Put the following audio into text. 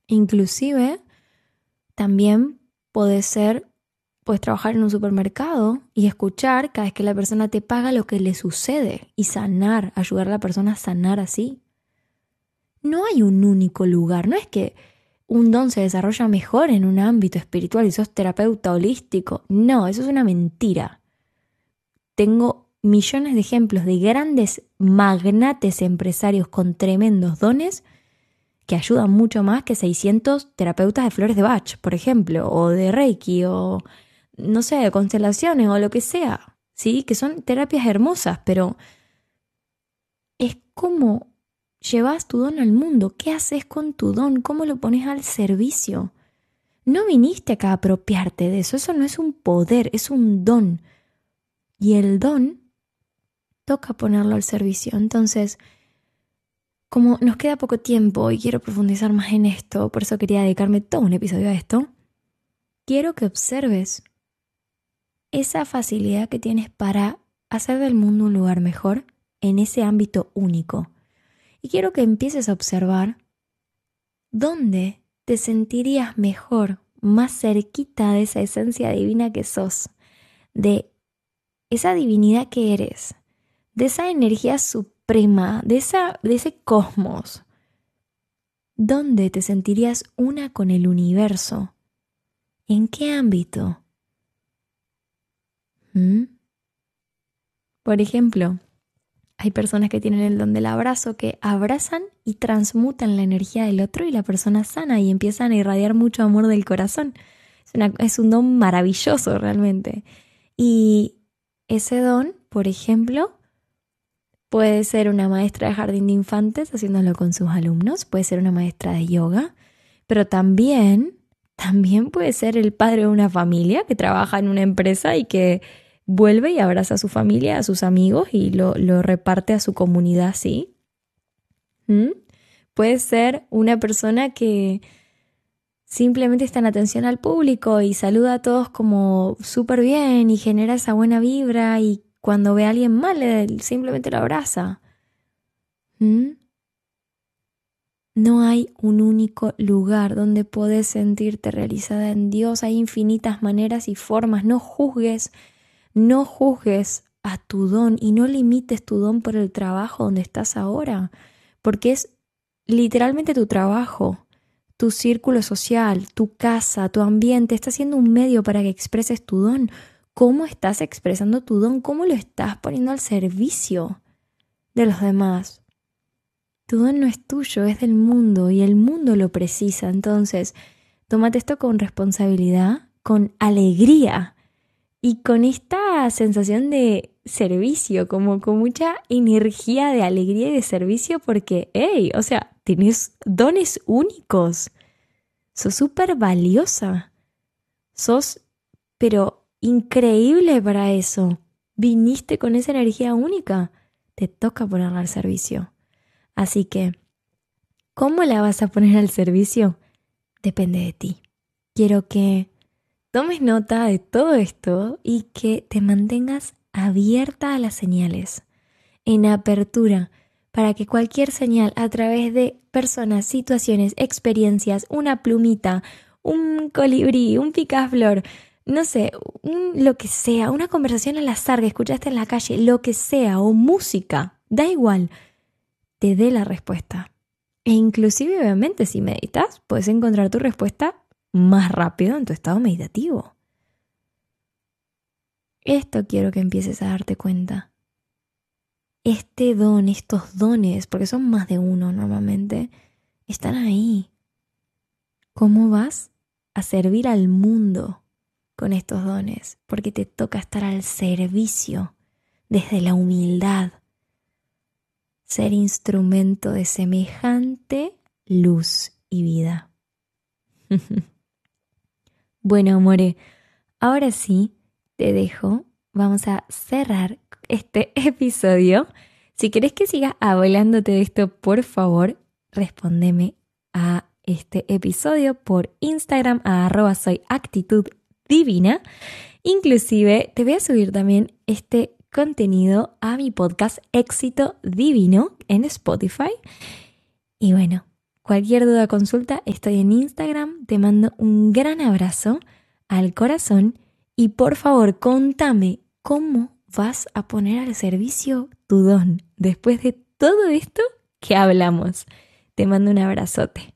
Inclusive, también puedes trabajar en un supermercado y escuchar cada vez que la persona te paga lo que le sucede y sanar, ayudar a la persona a sanar así. No hay un único lugar, no es que un don se desarrolla mejor en un ámbito espiritual y sos terapeuta holístico. No, eso es una mentira. Tengo millones de ejemplos de grandes magnates empresarios con tremendos dones que ayudan mucho más que 600 terapeutas de flores de Bach, por ejemplo, o de Reiki, o no sé, de constelaciones, o lo que sea, ¿sí? Que son terapias hermosas, pero es como llevas tu don al mundo. ¿Qué haces con tu don? ¿Cómo lo pones al servicio? No viniste acá a apropiarte de eso. Eso no es un poder, es un don. Y el don toca ponerlo al servicio. Entonces, como nos queda poco tiempo y quiero profundizar más en esto, por eso quería dedicarme todo un episodio a esto, quiero que observes esa facilidad que tienes para hacer del mundo un lugar mejor en ese ámbito único. Y quiero que empieces a observar dónde te sentirías mejor, más cerquita de esa esencia divina que sos, de esa divinidad que eres, de esa energía suprema, de ese cosmos. ¿Dónde te sentirías una con el universo? ¿En qué ámbito? ¿Mm? Por ejemplo, hay personas que tienen el don del abrazo, que abrazan y transmutan la energía del otro y la persona sana y empiezan a irradiar mucho amor del corazón. Es un don maravilloso realmente. Y ese don, por ejemplo, puede ser una maestra de jardín de infantes haciéndolo con sus alumnos, puede ser una maestra de yoga, pero también puede ser el padre de una familia que trabaja en una empresa y que vuelve y abraza a su familia, a sus amigos y lo reparte a su comunidad así. ¿Mm? Puede ser una persona que simplemente está en atención al público y saluda a todos como súper bien y genera esa buena vibra y cuando ve a alguien mal, simplemente lo abraza. ¿Mm? No hay un único lugar donde podés sentirte realizada en Dios. Hay infinitas maneras y formas. No juzgues a tu don y no limites tu don por el trabajo donde estás ahora, porque es literalmente tu trabajo, tu círculo social, tu casa, tu ambiente. Está siendo un medio para que expreses tu don. ¿Cómo estás expresando tu don? ¿Cómo lo estás poniendo al servicio de los demás? Tu don no es tuyo, es del mundo y el mundo lo precisa. Entonces, tómate esto con responsabilidad, con alegría y con esta sensación de servicio, como con mucha energía de alegría y de servicio porque, hey, o sea, tienes dones únicos. Sos súper valiosa. Sos, pero increíble para eso. Viniste con esa energía única. Te toca ponerla al servicio. Así que, ¿cómo la vas a poner al servicio? Depende de ti. Quiero que tomes nota de todo esto y que te mantengas abierta a las señales, en apertura, para que cualquier señal a través de personas, situaciones, experiencias, una plumita, un colibrí, un picaflor, no sé, lo que sea, una conversación al azar que escuchaste en la calle, lo que sea, o música, da igual, te dé la respuesta. E inclusive, obviamente, si meditas, puedes encontrar tu respuesta más rápido en tu estado meditativo. Esto quiero que empieces a darte cuenta. Este don, estos dones, porque son más de uno normalmente, están ahí. ¿Cómo vas a servir al mundo con estos dones? Porque te toca estar al servicio desde la humildad. Ser instrumento de semejante luz y vida. Bueno, amore, ahora sí, te dejo. Vamos a cerrar este episodio. Si querés que siga hablándote de esto, por favor, respóndeme a este episodio por Instagram a @soyactituddivina. Inclusive te voy a subir también este contenido a mi podcast Éxito Divino en Spotify. Y bueno, Cualquier duda o consulta, estoy en Instagram. Te mando un gran abrazo al corazón y por favor, contame cómo vas a poner al servicio tu don después de todo esto que hablamos. Te mando un abrazote.